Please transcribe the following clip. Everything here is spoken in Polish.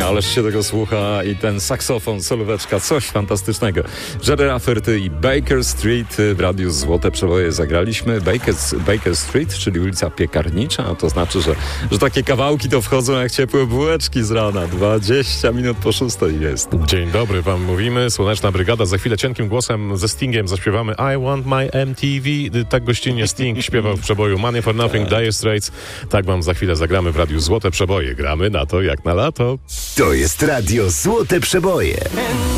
ależ się tego słucha i ten saksofon, solóweczka, coś fantastycznego. Jerry Rafferty i Baker Street w Radiu Złote Przeboje zagraliśmy. Baker Street, czyli ulica Piekarnicza, a to znaczy, że takie kawałki to wchodzą jak ciepłe bułeczki z rana. 20 minut po 6 jest. Dzień dobry wam mówimy. Słoneczna Brygada. Za chwilę cienkim głosem ze Stingiem zaśpiewamy I Want My MTV. Tak gościnnie Sting śpiewał w przeboju Money for Nothing, Dire Straits. Tak wam za chwilę zagramy w Radiu Złote Przeboje. Gramy na to jak na lato. To jest Radio Złote Przeboje.